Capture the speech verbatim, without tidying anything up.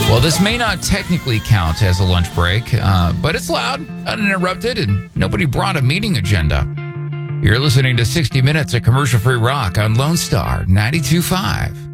Well, this may not technically count as a lunch break, uh, but it's loud, uninterrupted, and nobody brought a meeting agenda. You're listening to sixty minutes of commercial-free rock on Lone Star ninety-two point five.